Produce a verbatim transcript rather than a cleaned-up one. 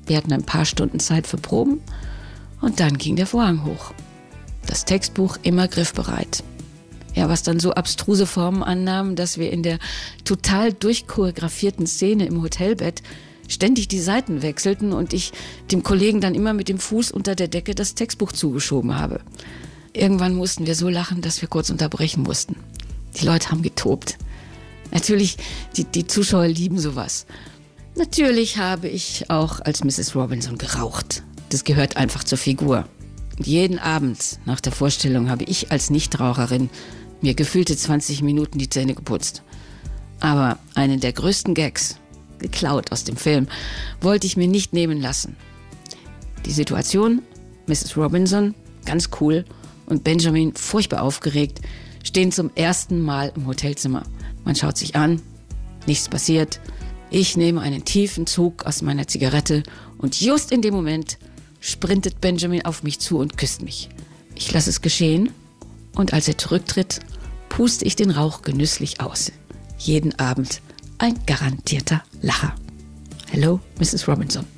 Wir hatten ein paar Stunden Zeit für Proben und dann ging der Vorhang hoch. Das Textbuch immer griffbereit. Ja, was dann so abstruse Formen annahm, dass wir in der total durchchoreografierten Szene im Hotelbett ständig die Seiten wechselten und ich dem Kollegen dann immer mit dem Fuß unter der Decke das Textbuch zugeschoben habe. Irgendwann mussten wir so lachen, dass wir kurz unterbrechen mussten. Die Leute haben getobt. Natürlich, die, die Zuschauer lieben sowas. Natürlich habe ich auch als Misses Robinson geraucht. Das gehört einfach zur Figur. Und jeden Abend nach der Vorstellung habe ich als Nichtraucherin mir gefühlte zwanzig Minuten die Zähne geputzt. Aber einen der größten Gags, geklaut aus dem Film, wollte ich mir nicht nehmen lassen. Die Situation, Misses Robinson, ganz cool, und Benjamin, furchtbar aufgeregt, stehen zum ersten Mal im Hotelzimmer. Man schaut sich an, nichts passiert. Ich nehme einen tiefen Zug aus meiner Zigarette und just in dem Moment sprintet Benjamin auf mich zu und küsst mich. Ich lasse es geschehen und als er zurücktritt, puste ich den Rauch genüsslich aus. Jeden Abend ein garantierter Lacher. Hello, Misses Robinson.